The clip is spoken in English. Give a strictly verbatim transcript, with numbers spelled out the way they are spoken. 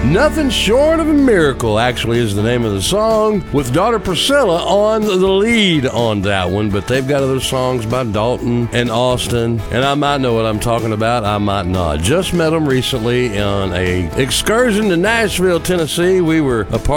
Nothing Short of a Miracle, actually, is the name of the song, with daughter Priscilla on the lead on that one, but they've got other songs by Dalton and Austin, and I might know what I'm talking about, I might not. Just met them recently on a excursion to Nashville, Tennessee. We were a part